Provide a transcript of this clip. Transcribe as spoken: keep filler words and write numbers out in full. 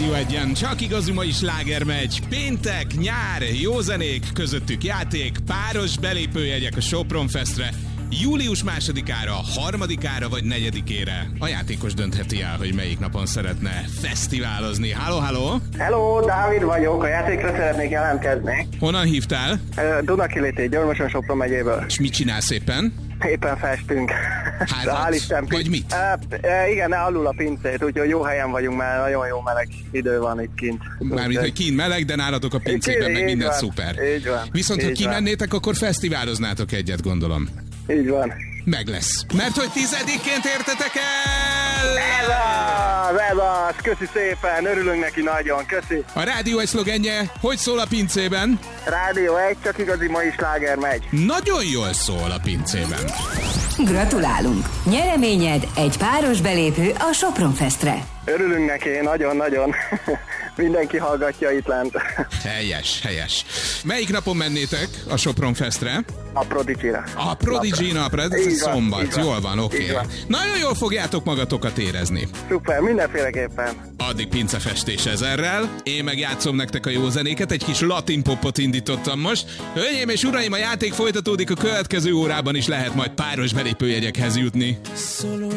Rádió Egyen, csak igazi mai sláger megy. Péntek, nyár, jó zenék, közöttük játék, páros belépőjegyek a Sopron Festre. Július másodikára, harmadikára vagy negyedikére. A játékos döntheti el, hogy melyik napon szeretne fesztiválozni. Halló, halló! Hello, Dávid vagyok, a játékra szeretnék jelentkezni. Honnan hívtál? Dunakilité, Györmösön, Sopron megyéből. És mit csinálsz éppen? Éppen festünk. Házat? Vagy mit? E, e, igen, alul a pincét, úgyhogy jó helyen vagyunk, mert nagyon jó meleg idő van itt kint. Mármint, hogy kint meleg, de nálatok a pincében meg minden van, szuper. Így van. Viszont, így ha kimennétek, akkor fesztiváloznátok egyet, gondolom. Így van. Meg lesz. Mert hogy tizedikként értetek el! Ez az, ez az, köszi szépen, örülünk neki nagyon, köszi. A Rádió Egy szlogenje, hogy szól a pincében? Rádió Egy, csak igazi mai sláger megy. Nagyon jól szól a pincében. Gratulálunk! Nyereményed egy páros belépő a Sopron Festre. Örülünk neki, nagyon-nagyon. Mindenki hallgatja itt lent. Helyes, helyes. Melyik napon mennétek a Sopron Festre? A Prodigy-re. A Prodigy napra, ez Így van, szombat. így van. Jól van, oké. Így van. Nagyon jól fogjátok magatokat érezni. Szuper, mindenféleképpen. Addig pincefestés ezerrel. Én meg játszom nektek a jó zenéket, egy kis latin popot indítottam most. Hölgyeim és uraim, a játék folytatódik, a következő órában is lehet majd páros belépőjegyekhez jutni.